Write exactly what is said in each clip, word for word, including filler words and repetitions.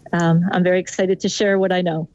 um, I'm very excited to share what I know.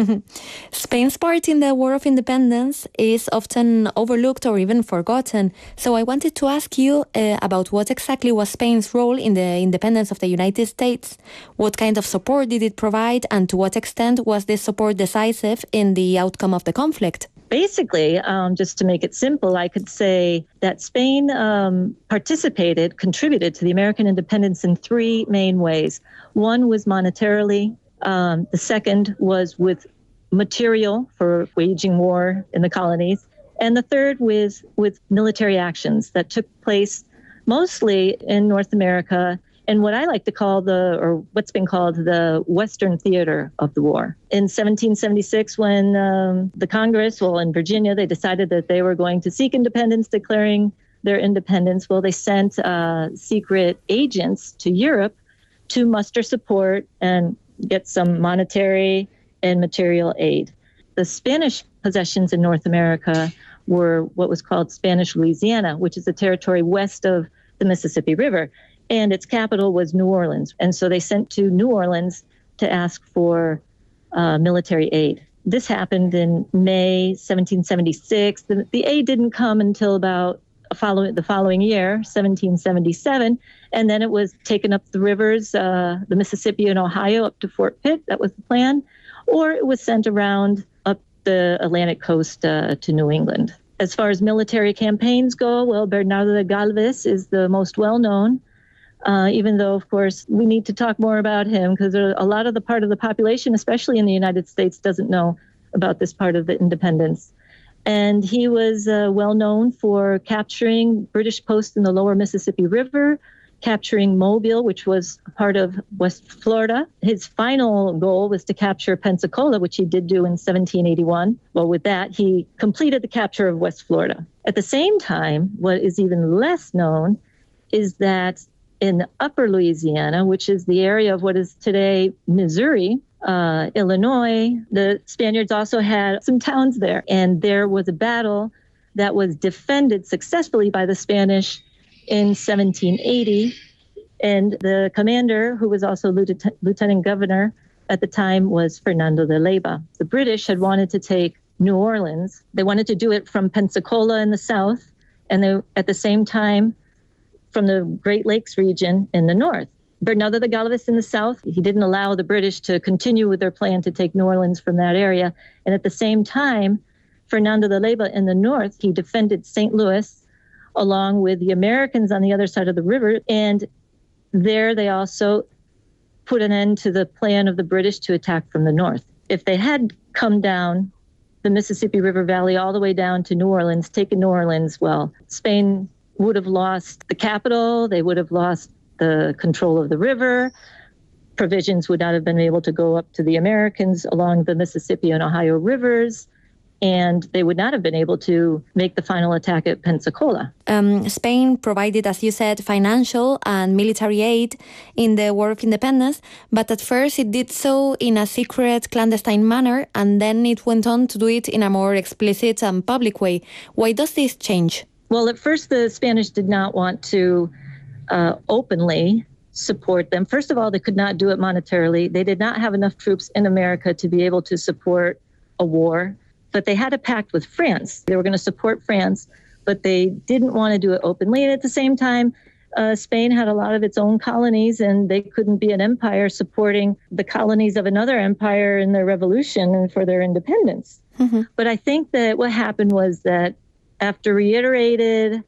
Spain's part in the War of Independence is often overlooked or even forgotten. So I wanted to ask you uh, about what exactly was Spain's role in the independence of the United States. What kind of support did it provide, and to what extent was this support decisive in the outcome of the conflict? Basically, um, just to make it simple, I could say that Spain um, participated, contributed to the American independence in three main ways. One was monetarily. Um, the second was with material for waging war in the colonies. And the third was with military actions that took place mostly in North America and what I like to call the, or what's been called the Western theater of the war. In seventeen seventy-six, when um, the Congress, well, in Virginia, they decided that they were going to seek independence, declaring their independence. Well, they sent uh, secret agents to Europe to muster support and get some monetary and material aid. The Spanish possessions in North America were what was called Spanish Louisiana, which is a territory west of the Mississippi River. And its capital was New Orleans. And so they sent to New Orleans to ask for uh, military aid. This happened in May seventeen seventy-six. The, the aid didn't come until about follow, the following year, seventeen seventy-seven. And then it was taken up the rivers, uh, the Mississippi and Ohio, up to Fort Pitt. That was the plan. Or it was sent around up the Atlantic coast uh, to New England. As far as military campaigns go, well, Bernardo de Galvez is the most well-known. Uh, even though, of course, we need to talk more about him because a lot of the part of the population, especially in the United States, doesn't know about this part of the independence. And he was uh, well known for capturing British posts in the lower Mississippi River, capturing Mobile, which was a part of West Florida. His final goal was to capture Pensacola, which he did do in seventeen eighty-one. Well, with that, he completed the capture of West Florida. At the same time, what is even less known is that in Upper Louisiana, which is the area of what is today Missouri, uh, Illinois, the Spaniards also had some towns there. And there was a battle that was defended successfully by the Spanish in seventeen eighty. And the commander, who was also lieutenant, lieutenant governor at the time, was Fernando de Leyva. The British had wanted to take New Orleans. They wanted to do it from Pensacola in the south, and they, at the same time, from the Great Lakes region in the north. Bernardo de Galvez in the south, he didn't allow the British to continue with their plan to take New Orleans from that area. And at the same time, Fernando de Leyva in the north, he defended Saint Louis along with the Americans on the other side of the river. And there they also put an end to the plan of the British to attack from the north. If they had come down the Mississippi River Valley all the way down to New Orleans, taken New Orleans, well, Spain would have lost the capital, they would have lost the control of the river, provisions would not have been able to go up to the Americans along the Mississippi and Ohio rivers, and they would not have been able to make the final attack at Pensacola. Um, Spain provided, as you said, financial and military aid in the War of Independence, but at first it did so in a secret, clandestine manner, and then it went on to do it in a more explicit and public way. Why does this change? Well, at first, the Spanish did not want to uh, openly support them. First of all, they could not do it monetarily. They did not have enough troops in America to be able to support a war. But they had a pact with France. They were going to support France, but they didn't want to do it openly. And at the same time, uh, Spain had a lot of its own colonies, and they couldn't be an empire supporting the colonies of another empire in their revolution and for their independence. Mm-hmm. But I think that what happened was that after reiterated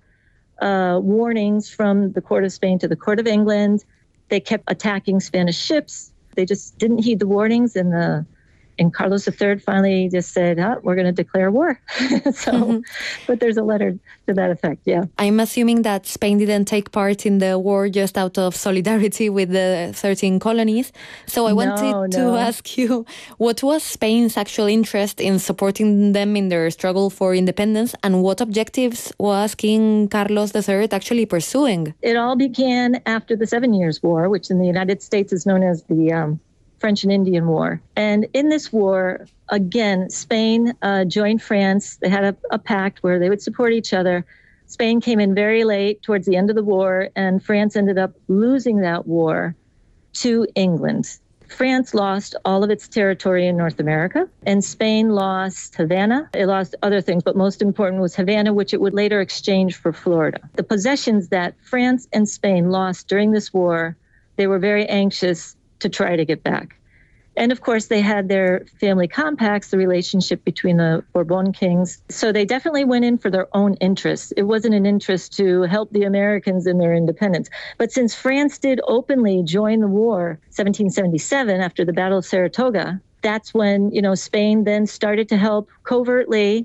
uh, warnings from the Court of Spain to the Court of England, they kept attacking Spanish ships. They just didn't heed the warnings, and the and Carlos the Third finally just said, oh, we're going to declare war. so, mm-hmm. But there's a letter to that effect, yeah. I'm assuming that Spain didn't take part in the war just out of solidarity with the thirteen colonies. So I no, wanted to no. ask you, what was Spain's actual interest in supporting them in their struggle for independence, and what objectives was King Carlos the Third actually pursuing? It all began after the Seven Years' War, which in the United States is known as the Um, French and Indian War. And in this war, again, Spain uh, joined France. They had a, a pact where they would support each other. Spain came in very late towards the end of the war, and France ended up losing that war to England. France lost all of its territory in North America, and Spain lost Havana. It lost other things, but most important was Havana, which it would later exchange for Florida. The possessions that France and Spain lost during this war, they were very anxious to try to get back. And of course, they had their family compacts, the relationship between the Bourbon kings. So they definitely went in for their own interests. It wasn't an interest to help the Americans in their independence. But since France did openly join the war, seventeen seventy-seven, after the Battle of Saratoga, that's when, you know, Spain then started to help covertly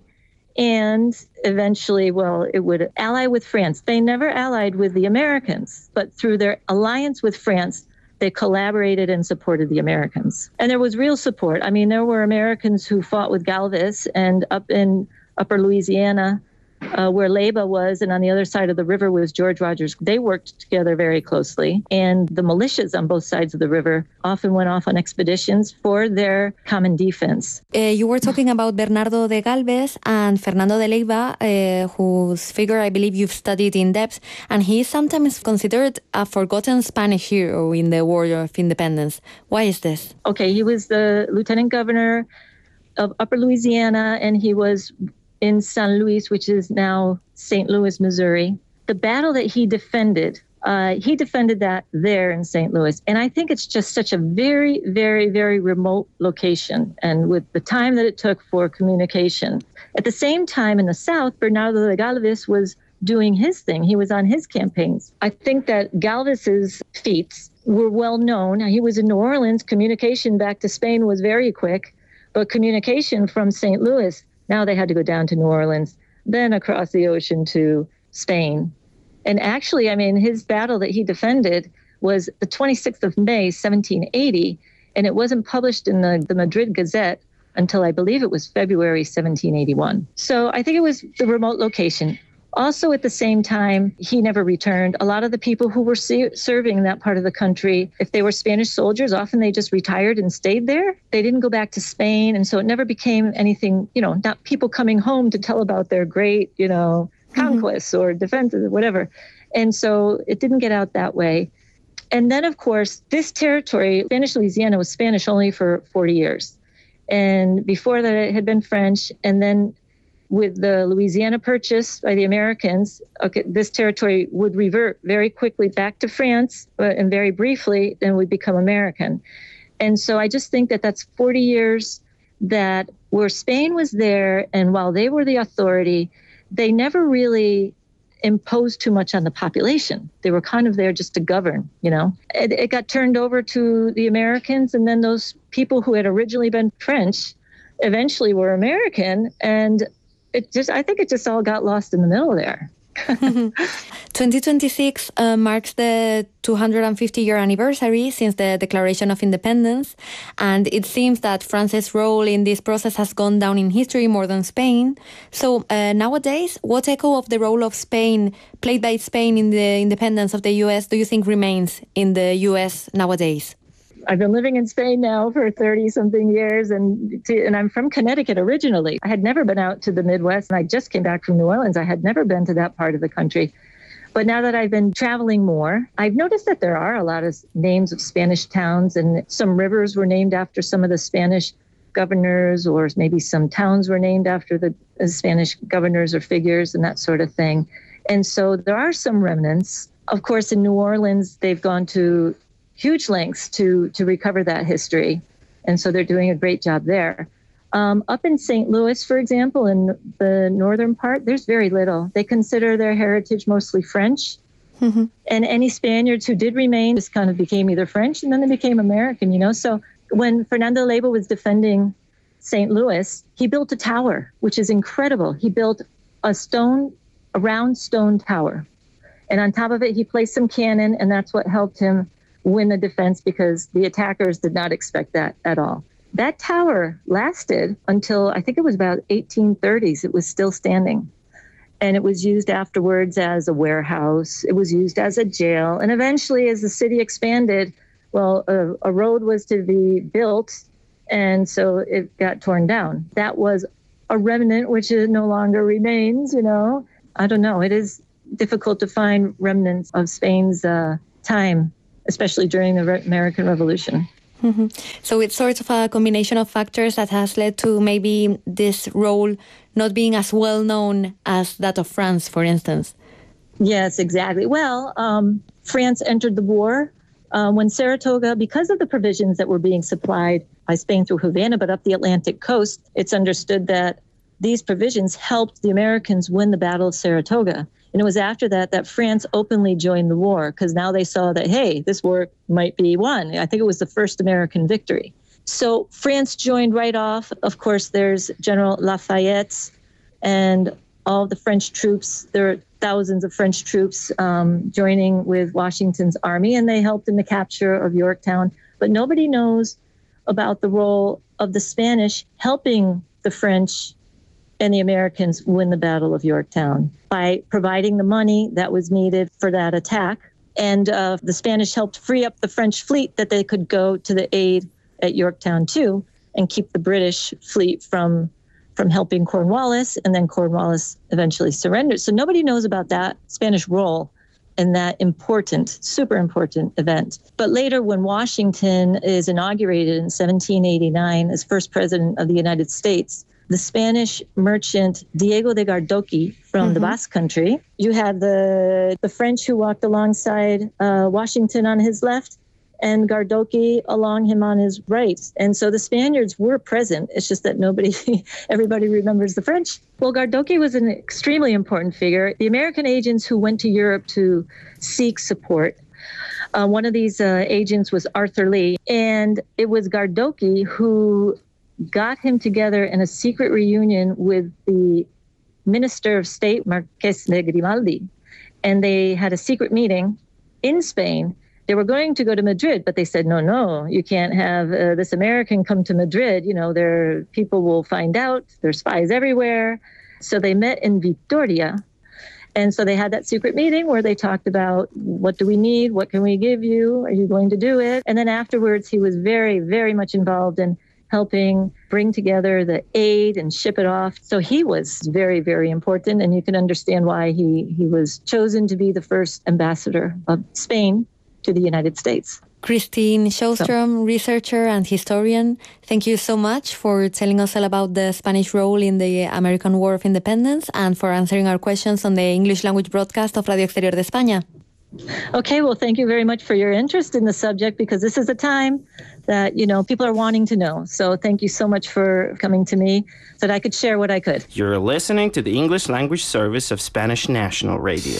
and eventually, well, it would ally with France. They never allied with the Americans, but through their alliance with France, they collaborated and supported the Americans. And there was real support. I mean, there were Americans who fought with Galvez, and up in upper Louisiana, uh, where Leyva was, and on the other side of the river was George Rogers. They worked together very closely. And the militias on both sides of the river often went off on expeditions for their common defense. Uh, you were talking about Bernardo de Galvez and Fernando de Leyva, uh, whose figure I believe you've studied in depth, and he is sometimes considered a forgotten Spanish hero in the War of Independence. Why is this? Okay, he was the lieutenant governor of upper Louisiana, and he was in San Luis, which is now Saint Louis, Missouri. The battle that he defended, uh, he defended that there in Saint Louis. And I think it's just such a very, very, very remote location. And with the time that it took for communication. At the same time in the South, Bernardo de Galvez was doing his thing. He was on his campaigns. I think that Galvez's feats were well known. He was in New Orleans. Communication back to Spain was very quick. But communication from Saint Louis, now they had to go down to New Orleans, then across the ocean to Spain. And actually, I mean, his battle that he defended was the twenty-sixth of May, seventeen eighty, and it wasn't published in the, the Madrid Gazette until I believe it was February seventeen eighty-one. So I think it was the remote location. Also, at the same time, he never returned. A lot of the people who were se- serving in that part of the country, if they were Spanish soldiers, often they just retired and stayed there. They didn't go back to Spain. And so it never became anything, you know, not people coming home to tell about their great, you know, conquests mm-hmm. or defenses or whatever. And so it didn't get out that way. And then, of course, this territory, Spanish Louisiana, was Spanish only for forty years. And before that, it had been French. And then with the Louisiana Purchase by the Americans, okay, this territory would revert very quickly back to France, but, and very briefly, then would become American. And so I just think that that's forty years that where Spain was there, and while they were the authority, they never really imposed too much on the population. They were kind of there just to govern, you know. It, it got turned over to the Americans, and then those people who had originally been French eventually were American, and It just, I think it just all got lost in the middle there. twenty twenty-six uh, marks the two hundred fifty year anniversary since the Declaration of Independence, and it seems that France's role in this process has gone down in history more than Spain. So uh, nowadays, what echo of the role of Spain, played by Spain in the independence of the U S, do you think remains in the U S nowadays? I've been living in Spain now for thirty-something years, and to, and I'm from Connecticut originally. I had never been out to the Midwest, and I just came back from New Orleans. I had never been to that part of the country. But now that I've been traveling more, I've noticed that there are a lot of names of Spanish towns, and some rivers were named after some of the Spanish governors, or maybe some towns were named after the uh, Spanish governors or figures and that sort of thing. And so there are some remnants. Of course, in New Orleans, they've gone to huge lengths to to recover that history. And so they're doing a great job there. Um, up in Saint Louis, for example, in the northern part, there's very little. They consider their heritage mostly French. Mm-hmm. And any Spaniards who did remain just kind of became either French and then they became American, you know. So when Fernando Leyva was defending Saint Louis, he built a tower, which is incredible. He built a stone, a round stone tower. And on top of it, he placed some cannon, and that's what helped him win the defense, because the attackers did not expect that at all. That tower lasted until I think it was about eighteen thirties. It was still standing. And it was used afterwards as a warehouse. It was used as a jail. And eventually, as the city expanded, well, a, a road was to be built. And so it got torn down. That was a remnant, which no longer remains, you know. I don't know. It is difficult to find remnants of Spain's uh, time, especially during the Re- American Revolution. Mm-hmm. So it's sort of a combination of factors that has led to maybe this role not being as well known as that of France, for instance. Yes, exactly. Well, um, France entered the war uh, when Saratoga, because of the provisions that were being supplied by Spain through Havana, but up the Atlantic coast, it's understood that these provisions helped the Americans win the Battle of Saratoga. And it was after that that France openly joined the war, because now they saw that, hey, this war might be won. I think it was the first American victory. So France joined right off. Of course, there's General Lafayette and all the French troops. There are thousands of French troops um, joining with Washington's army, and they helped in the capture of Yorktown. But nobody knows about the role of the Spanish helping the French and the Americans win the Battle of Yorktown by providing the money that was needed for that attack. And uh, the Spanish helped free up the French fleet that they could go to the aid at Yorktown too, and keep the British fleet from from helping Cornwallis, and then Cornwallis eventually surrendered. So nobody knows about that Spanish role in that important, super important event. But later, when Washington is inaugurated in seventeen eighty-nine as first president of the United States, the Spanish merchant Diego de Gardoqui from mm-hmm. the Basque Country, you had the, the French who walked alongside uh, Washington on his left, and Gardoqui along him on his right. And so the Spaniards were present. It's just that nobody, everybody remembers the French. Well, Gardoqui was an extremely important figure. The American agents who went to Europe to seek support, uh, one of these uh, agents was Arthur Lee. And it was Gardoqui who got him together in a secret reunion with the Minister of State, Marqués de Grimaldi. And they had a secret meeting in Spain. They were going to go to Madrid, but they said, no, no, you can't have uh, this American come to Madrid. You know, there people will find out. There's spies everywhere. So they met in Vitoria. And so they had that secret meeting where they talked about, what do we need? What can we give you? Are you going to do it? And then afterwards, he was very, very much involved in helping bring together the aid and ship it off. So he was very, very important. And you can understand why he, he was chosen to be the first ambassador of Spain to the United States. Christine Sjöström, so. researcher and historian, thank you so much for telling us all about the Spanish role in the American War of Independence and for answering our questions on the English language broadcast of Radio Exterior de España. Okay, well, thank you very much for your interest in the subject, because this is a time that, you know, people are wanting to know. So thank you so much for coming to me so that I could share what I could. You're listening to the English language service of Spanish National Radio.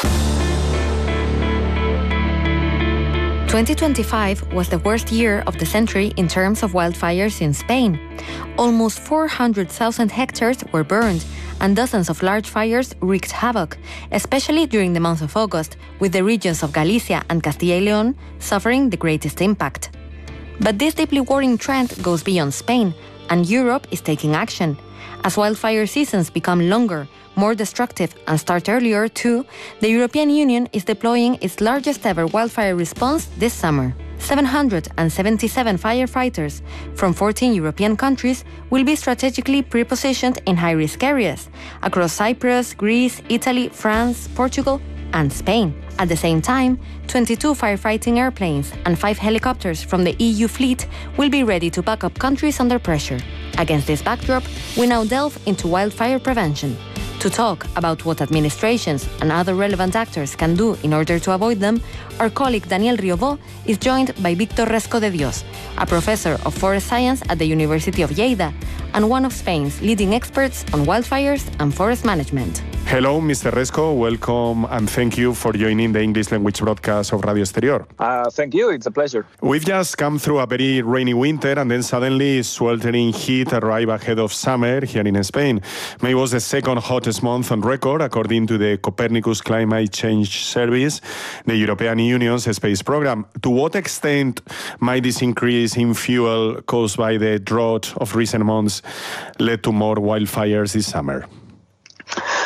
twenty twenty-five was the worst year of the century in terms of wildfires in Spain. Almost four hundred thousand hectares were burned, and dozens of large fires wreaked havoc, especially during the month of August, with the regions of Galicia and Castilla y León suffering the greatest impact. But this deeply worrying trend goes beyond Spain, and Europe is taking action. As wildfire seasons become longer, more destructive, and start earlier too, the European Union is deploying its largest ever wildfire response this summer. seven hundred seventy-seven firefighters from fourteen European countries will be strategically pre-positioned in high-risk areas across Cyprus, Greece, Italy, France, Portugal, and Spain. At the same time, twenty-two firefighting airplanes and five helicopters from the E U fleet will be ready to back up countries under pressure. Against this backdrop, we now delve into wildfire prevention. To talk about what administrations and other relevant actors can do in order to avoid them, our colleague Daniel Riobó is joined by Víctor Resco de Dios, a professor of forest science at the University of Lleida and one of Spain's leading experts on wildfires and forest management. Hello, Mister Resco. Welcome and thank you for joining the English language broadcast of Radio Exterior. Uh, thank you. It's a pleasure. We've just come through a very rainy winter and then suddenly sweltering heat arrived ahead of summer here in Spain. May it was the second hottest month on record, according to the Copernicus Climate Change Service, the European Union's space program. To what extent might this increase in fuel caused by the drought of recent months lead to more wildfires this summer?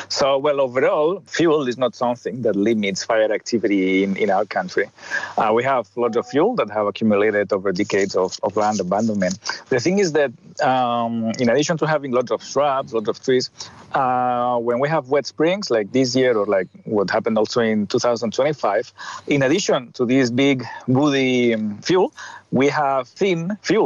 So, well, overall, fuel is not something that limits fire activity in, in our country. Uh, we have lots of fuel that have accumulated over decades of, of land abandonment. The thing is that um, in addition to having lots of shrubs, lots of trees, uh, when we have wet springs like this year or like what happened also in two thousand twenty-five, in addition to this big woody um, fuel, we have thin fuel.